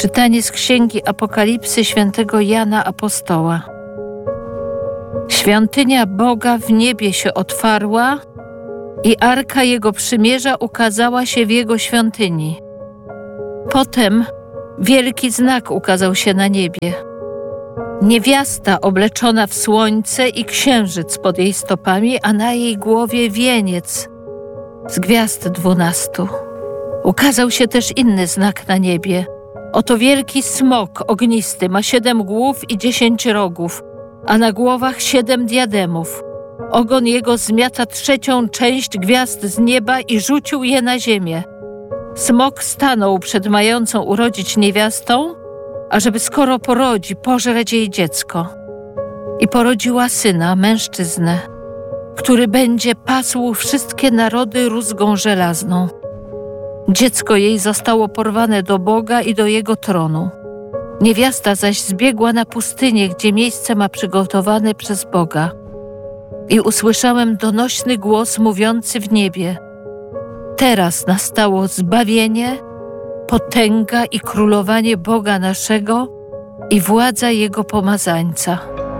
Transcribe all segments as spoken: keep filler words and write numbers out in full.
Czytanie z Księgi Apokalipsy świętego Jana Apostoła. Świątynia Boga w niebie się otwarła i Arka Jego Przymierza ukazała się w Jego świątyni. Potem wielki znak ukazał się na niebie. Niewiasta obleczona w słońce i księżyc pod jej stopami, a na jej głowie wieniec z gwiazd dwunastu. Ukazał się też inny znak na niebie. Oto wielki smok ognisty ma siedem głów i dziesięć rogów, a na głowach siedem diademów. Ogon jego zmiata trzecią część gwiazd z nieba i rzucił je na ziemię. Smok stanął przed mającą urodzić niewiastą, ażeby skoro porodzi, pożreć jej dziecko. I porodziła syna, mężczyznę, który będzie pasł wszystkie narody rózgą żelazną. Dziecko jej zostało porwane do Boga i do Jego tronu. Niewiasta zaś zbiegła na pustynię, gdzie miejsce ma przygotowane przez Boga. I usłyszałem donośny głos mówiący w niebie: teraz nastało zbawienie, potęga i królowanie Boga naszego i władza Jego pomazańca.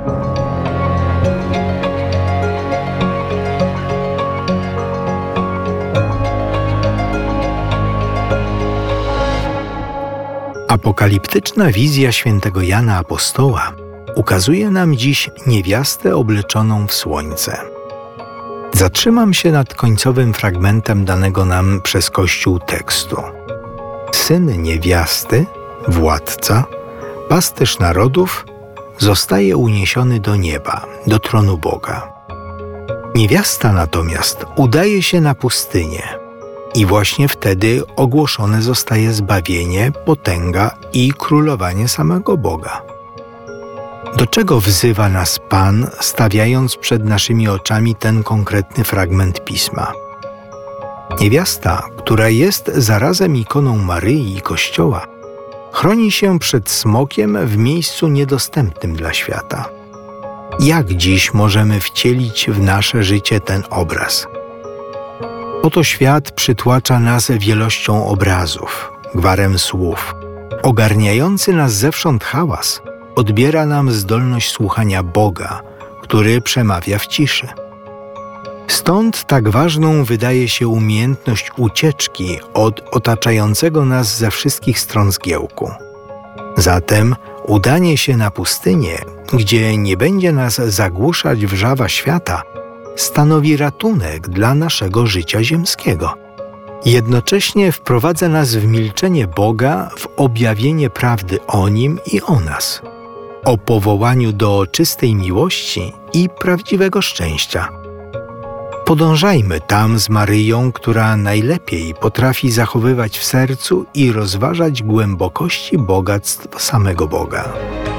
Apokaliptyczna wizja świętego Jana Apostoła ukazuje nam dziś niewiastę obleczoną w słońce. Zatrzymam się nad końcowym fragmentem danego nam przez Kościół tekstu. Syn niewiasty, władca, pasterz narodów, zostaje uniesiony do nieba, do tronu Boga. Niewiasta natomiast udaje się na pustynię i właśnie wtedy ogłoszone zostaje zbawienie, potęga i królowanie samego Boga. Do czego wzywa nas Pan, stawiając przed naszymi oczami ten konkretny fragment Pisma? Niewiasta, która jest zarazem ikoną Maryi i Kościoła, chroni się przed smokiem w miejscu niedostępnym dla świata. Jak dziś możemy wcielić w nasze życie ten obraz? Oto świat przytłacza nas wielością obrazów, gwarem słów. Ogarniający nas zewsząd hałas odbiera nam zdolność słuchania Boga, który przemawia w ciszy. Stąd tak ważną wydaje się umiejętność ucieczki od otaczającego nas ze wszystkich stron zgiełku. Zatem udanie się na pustynię, gdzie nie będzie nas zagłuszać wrzawa świata, stanowi ratunek dla naszego życia ziemskiego. Jednocześnie wprowadza nas w milczenie Boga, w objawienie prawdy o Nim i o nas, o powołaniu do czystej miłości i prawdziwego szczęścia. Podążajmy tam z Maryją, która najlepiej potrafi zachowywać w sercu i rozważać głębokości bogactw samego Boga.